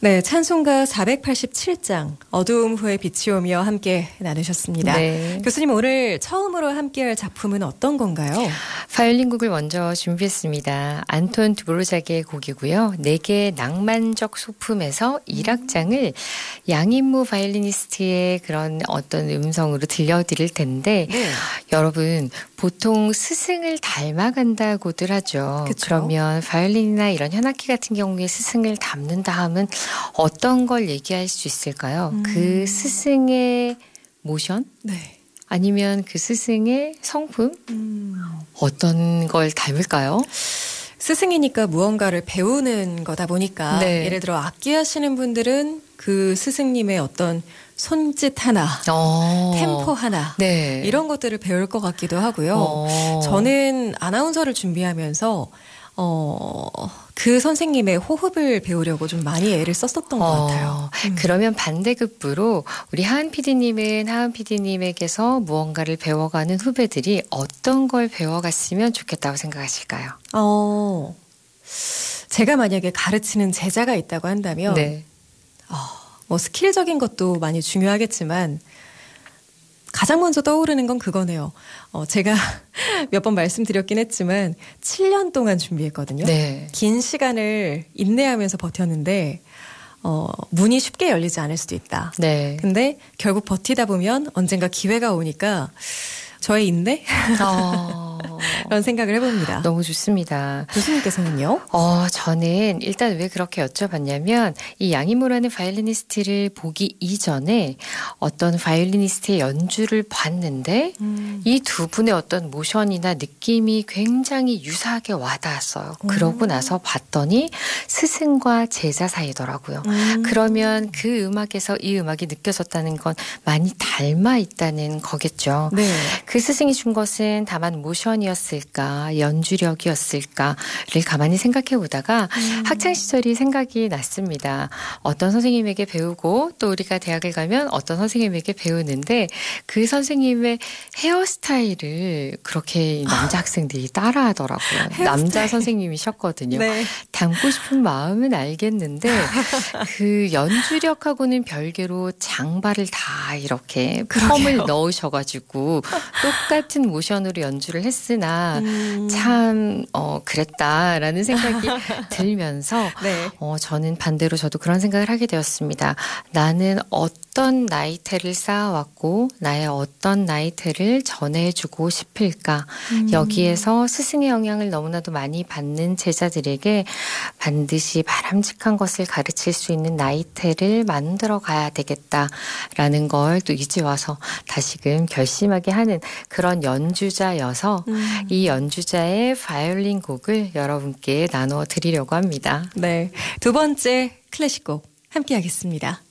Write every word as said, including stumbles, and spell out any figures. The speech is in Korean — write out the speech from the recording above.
네, 찬송가 사백팔십칠 장 어두움 후에 빛이 오며 함께 나누셨습니다. 네. 교수님 오늘 처음으로 함께할 작품은 어떤 건가요? 바이올린 곡을 먼저 준비했습니다. 안톤 드보르작의 곡이고요. 네 개의 낭만적 소품에서 일 악장을 양인무 바이올리니스트의 그런 어떤 음성으로 들려드릴 텐데 네. 여러분 보통 스승을 닮아간다고들 하죠. 그쵸? 그러면 바이올린이나 이런 현악기 같은 경우에 스승을 닮는다 하면 어떤 걸 얘기할 수 있을까요? 음. 그 스승의 모션? 네. 아니면 그 스승의 성품? 음. 어떤 걸 닮을까요? 스승이니까 무언가를 배우는 거다 보니까 네. 예를 들어 악기 하시는 분들은 그 스승님의 어떤 손짓 하나, 어. 템포 하나 네. 이런 것들을 배울 것 같기도 하고요. 어. 저는 아나운서를 준비하면서 어, 그 선생님의 호흡을 배우려고 좀 많이 애를 썼었던 것 어, 같아요. 음. 그러면 반대급부로 우리 하은 피디님은 하은 피디님에게서 무언가를 배워가는 후배들이 어떤 걸 배워갔으면 좋겠다고 생각하실까요? 어, 제가 만약에 가르치는 제자가 있다고 한다면 네. 어, 뭐 스킬적인 것도 많이 중요하겠지만 가장 먼저 떠오르는 건 그거네요. 어, 제가 몇 번 말씀드렸긴 했지만 칠 년 동안 준비했거든요. 네. 긴 시간을 인내하면서 버텼는데 어, 문이 쉽게 열리지 않을 수도 있다. 네. 근데 결국 버티다 보면 언젠가 기회가 오니까 저의 인내? 어. 그런 생각을 해봅니다. 너무 좋습니다. 교수님께서는요? 어, 저는 일단 왜 그렇게 여쭤봤냐면 이 양이모라는 바이올리니스트를 보기 이전에 어떤 바이올리니스트의 연주를 봤는데 음. 이 두 분의 어떤 모션이나 느낌이 굉장히 유사하게 와닿았어요. 음. 그러고 나서 봤더니 스승과 제자 사이더라고요. 음. 그러면 그 음악에서 이 음악이 느껴졌다는 건 많이 닮아 있다는 거겠죠. 네. 그 스승이 준 것은 다만 모션이었을까, 연주력이었을까를 가만히 생각해 보다가 음. 학창 시절이 생각이 났습니다. 어떤 선생님에게 배우고 또 우리가 대학을 가면 어떤 선생님에게 배우는데 그 선생님의 헤어스타일을 그렇게 남자 학생들이 따라하더라고요. 남자 선생님이셨거든요. 네. 닮고 싶은 마음은 알겠는데 그 연주력하고는 별개로 장발을 다 이렇게 펌을 넣으셔가지고 똑같은 모션으로 연주를 했으나 음. 참 어, 그랬다라는 생각이 들면서 네. 어, 저는 반대로 저도 그런 생각을 하게 되었습니다. 나는 어떤 나이테를 쌓아왔고 나의 어떤 나이테를 전해주고 싶을까. 음. 여기에서 스승의 영향을 너무나도 많이 받는 제자들에게 반드시 바람직한 것을 가르칠 수 있는 나이테를 만들어 가야 되겠다라는 걸 또 이제 와서 다시금 결심하게 하는 그런 연주자여서 음. 이 연주자의 바이올린 곡을 여러분께 나누어 드리려고 합니다. 네. 두 번째 클래식 곡 함께 하겠습니다.